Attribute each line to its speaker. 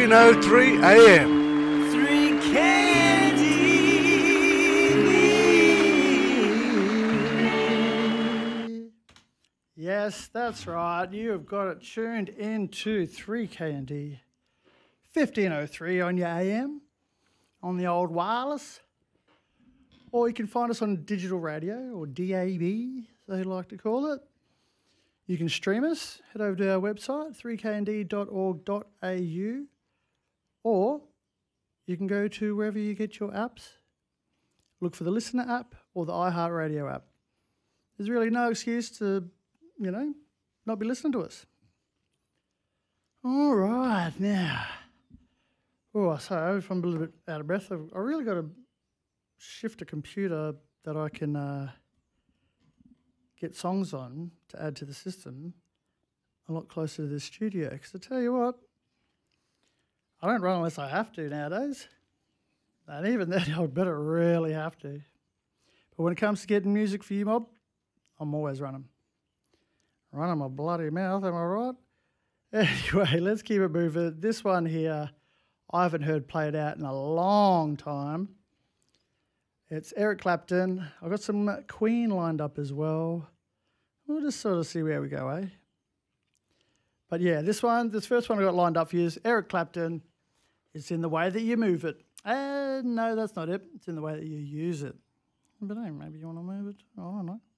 Speaker 1: 15:03 a.m.
Speaker 2: 3 Candy.
Speaker 3: Yes, that's right. You have got it tuned into 3KND 15:03 on your AM on the old wireless. Or you can find us on digital radio or DAB, as they like to call it. You can stream us. Head over to our website, 3knd.org.au, or you can go to wherever you get your apps. Look for the Listener app or the iHeartRadio app. There's really no excuse to, not be listening to us. All right, now. Oh, sorry, if I'm a little bit out of breath, I really got to shift a computer that I can get songs on to add to the system a lot closer to the studio. Because I tell you what, I don't run unless I have to nowadays. And even then, I better really have to. But when it comes to getting music for you, Mob, I'm always running. Running my bloody mouth, am I right? Anyway, let's keep it moving. This one here, I haven't heard played out in a long time. It's Eric Clapton. I've got some Queen lined up as well. We'll just sort of see where we go, eh? But yeah, this first one I got lined up for you is Eric Clapton. It's in the way that you move it. No, that's not it. It's in the way that you use it. But hey, maybe you want to move it. I don't know.